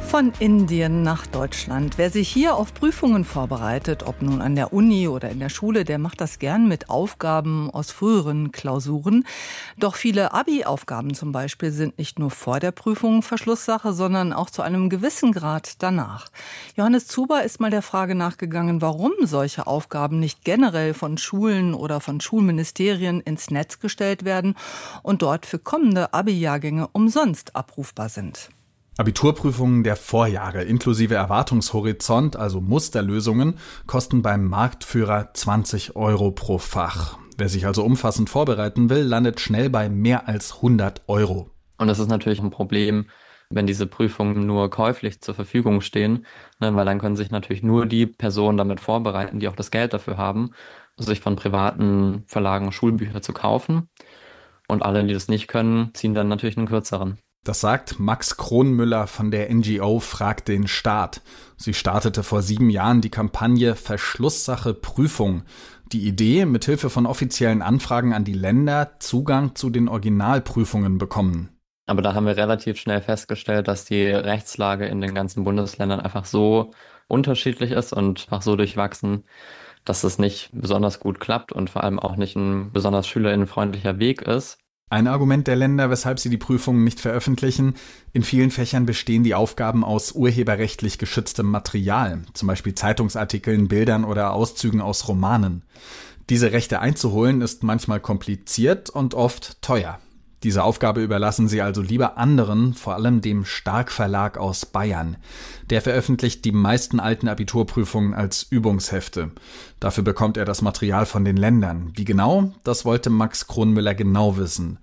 Von Indien nach Deutschland. Wer sich hier auf Prüfungen vorbereitet, ob nun an der Uni oder in der Schule, der macht das gern mit Aufgaben aus früheren Klausuren. Doch viele Abi-Aufgaben zum Beispiel sind nicht nur vor der Prüfung Verschlusssache, sondern auch zu einem gewissen Grad danach. Johannes Zuber ist mal der Frage nachgegangen, warum solche Aufgaben nicht generell von Schulen oder von Schulministerien ins Netz gestellt werden und dort für kommende Abi-Jahrgänge umsonst abrufbar sind. Abiturprüfungen der Vorjahre inklusive Erwartungshorizont, also Musterlösungen, kosten beim Marktführer 20 € pro Fach. Wer sich also umfassend vorbereiten will, landet schnell bei mehr als 100 €. Und das ist natürlich ein Problem, wenn diese Prüfungen nur käuflich zur Verfügung stehen, weil dann können sich natürlich nur die Personen damit vorbereiten, die auch das Geld dafür haben, sich von privaten Verlagen Schulbücher zu kaufen. Und alle, die das nicht können, ziehen dann natürlich einen kürzeren. Das sagt Max Kronmüller von der NGO Frag den Staat. Sie startete vor 7 Jahren die Kampagne Verschlusssache Prüfung. Die Idee, mithilfe von offiziellen Anfragen an die Länder Zugang zu den Originalprüfungen bekommen. Aber da haben wir relativ schnell festgestellt, dass die Rechtslage in den ganzen Bundesländern einfach so unterschiedlich ist und einfach so durchwachsen, dass es nicht besonders gut klappt und vor allem auch nicht ein besonders schülerinnenfreundlicher Weg ist. Ein Argument der Länder, weshalb sie die Prüfungen nicht veröffentlichen: In vielen Fächern bestehen die Aufgaben aus urheberrechtlich geschütztem Material, zum Beispiel Zeitungsartikeln, Bildern oder Auszügen aus Romanen. Diese Rechte einzuholen ist manchmal kompliziert und oft teuer. Diese Aufgabe überlassen sie also lieber anderen, vor allem dem Stark Verlag aus Bayern. Der veröffentlicht die meisten alten Abiturprüfungen als Übungshefte. Dafür bekommt er das Material von den Ländern. Wie genau? Das wollte Max Kronmüller genau wissen.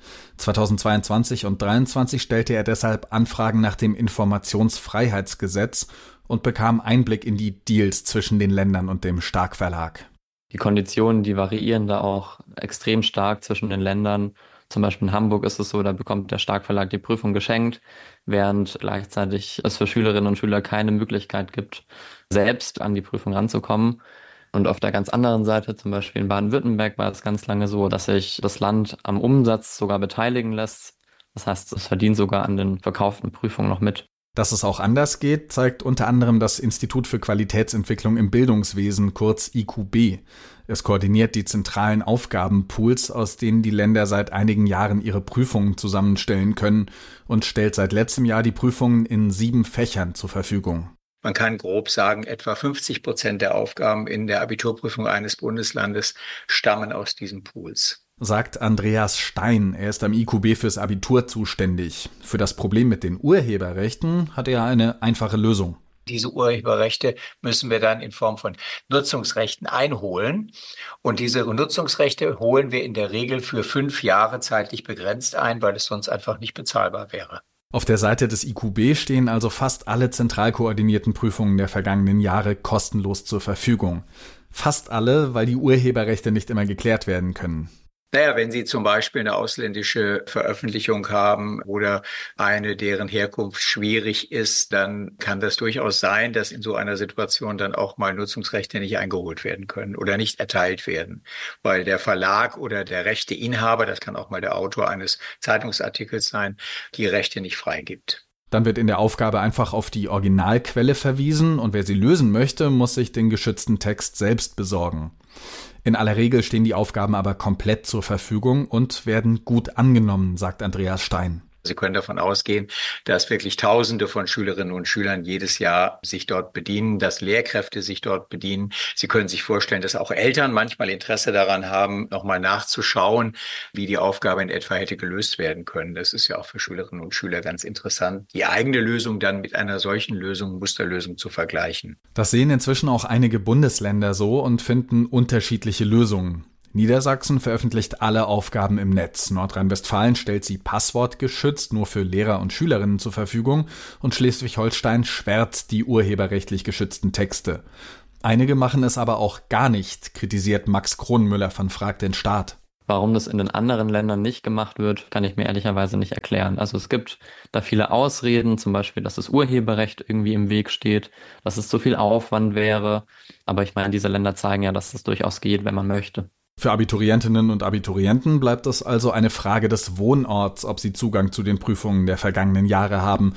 2022 und 2023 stellte er deshalb Anfragen nach dem Informationsfreiheitsgesetz und bekam Einblick in die Deals zwischen den Ländern und dem Stark Verlag. Die Konditionen, die variieren da auch extrem stark zwischen den Ländern. Zum Beispiel in Hamburg ist es so, da bekommt der Stark Verlag die Prüfung geschenkt, während gleichzeitig es für Schülerinnen und Schüler keine Möglichkeit gibt, selbst an die Prüfung ranzukommen. Und auf der ganz anderen Seite, zum Beispiel in Baden-Württemberg, war es ganz lange so, dass sich das Land am Umsatz sogar beteiligen lässt. Das heißt, es verdient sogar an den verkauften Prüfungen noch mit. Dass es auch anders geht, zeigt unter anderem das Institut für Qualitätsentwicklung im Bildungswesen, kurz IQB. Es koordiniert die zentralen Aufgabenpools, aus denen die Länder seit einigen Jahren ihre Prüfungen zusammenstellen können, und stellt seit letztem Jahr die Prüfungen in 7 Fächern zur Verfügung. Man kann grob sagen, etwa 50% der Aufgaben in der Abiturprüfung eines Bundeslandes stammen aus diesen Pools. Sagt Andreas Stein. Er ist am IQB fürs Abitur zuständig. Für das Problem mit den Urheberrechten hat er eine einfache Lösung. Diese Urheberrechte müssen wir dann in Form von Nutzungsrechten einholen. Und diese Nutzungsrechte holen wir in der Regel für 5 Jahre zeitlich begrenzt ein, weil es sonst einfach nicht bezahlbar wäre. Auf der Seite des IQB stehen also fast alle zentral koordinierten Prüfungen der vergangenen Jahre kostenlos zur Verfügung. Fast alle, weil die Urheberrechte nicht immer geklärt werden können. Naja, wenn Sie zum Beispiel eine ausländische Veröffentlichung haben oder eine, deren Herkunft schwierig ist, dann kann das durchaus sein, dass in so einer Situation dann auch mal Nutzungsrechte nicht eingeholt werden können oder nicht erteilt werden, weil der Verlag oder der Rechteinhaber, das kann auch mal der Autor eines Zeitungsartikels sein, die Rechte nicht freigibt. Dann wird in der Aufgabe einfach auf die Originalquelle verwiesen und wer sie lösen möchte, muss sich den geschützten Text selbst besorgen. In aller Regel stehen die Aufgaben aber komplett zur Verfügung und werden gut angenommen, sagt Andreas Stein. Sie können davon ausgehen, dass wirklich Tausende von Schülerinnen und Schülern jedes Jahr sich dort bedienen, dass Lehrkräfte sich dort bedienen. Sie können sich vorstellen, dass auch Eltern manchmal Interesse daran haben, nochmal nachzuschauen, wie die Aufgabe in etwa hätte gelöst werden können. Das ist ja auch für Schülerinnen und Schüler ganz interessant, die eigene Lösung dann mit einer solchen Lösung, Musterlösung zu vergleichen. Das sehen inzwischen auch einige Bundesländer so und finden unterschiedliche Lösungen. Niedersachsen veröffentlicht alle Aufgaben im Netz. Nordrhein-Westfalen stellt sie passwortgeschützt nur für Lehrer und Schülerinnen zur Verfügung und Schleswig-Holstein schwärzt die urheberrechtlich geschützten Texte. Einige machen es aber auch gar nicht, kritisiert Max Kronmüller von Frag den Staat. Warum das in den anderen Ländern nicht gemacht wird, kann ich mir ehrlicherweise nicht erklären. Also es gibt da viele Ausreden, zum Beispiel, dass das Urheberrecht irgendwie im Weg steht, dass es zu viel Aufwand wäre. Aber ich meine, diese Länder zeigen ja, dass es durchaus geht, wenn man möchte. Für Abiturientinnen und Abiturienten bleibt es also eine Frage des Wohnorts, ob sie Zugang zu den Prüfungen der vergangenen Jahre haben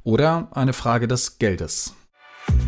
oder eine Frage des Geldes.